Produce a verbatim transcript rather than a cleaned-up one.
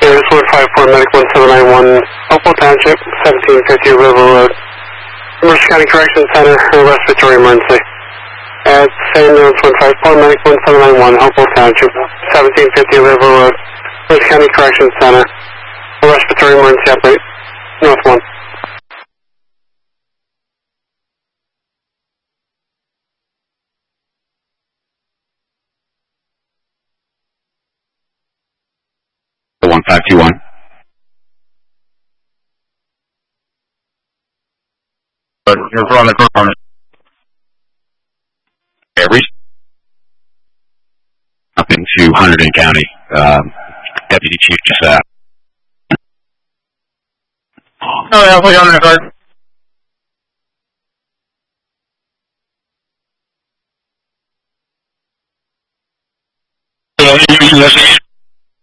Air one five four, Medic one seven nine one, Hopewell Township, seventeen fifty River Road. Mercer County Corrections Center, respiratory emergency. At San Luis one five four, Medic one seven nine one, Hopewell Township, seventeen fifty River Road. Mercer County Corrections Center, respiratory emergency update, North one. one five two one. But you're on the ground. Every up into Hunterdon County. Um, Deputy Chief just uh Oh yeah, put you on that card.